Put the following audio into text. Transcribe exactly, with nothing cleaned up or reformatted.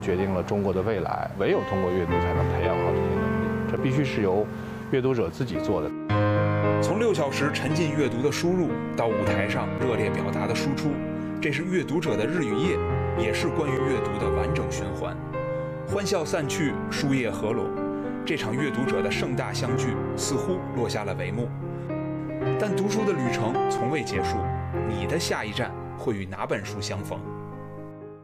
决定了中国的未来。唯有通过阅读，才能培养好这些能力。这必须是由阅读者自己做的。 从六小时沉浸阅读的输入到舞台上热烈表达的输出，这是阅读者的日与夜，也是关于阅读的完整循环。欢笑散去，书页合拢，这场阅读者的盛大相聚似乎落下了帷幕。但读书的旅程从未结束，你的下一站会与哪本书相逢？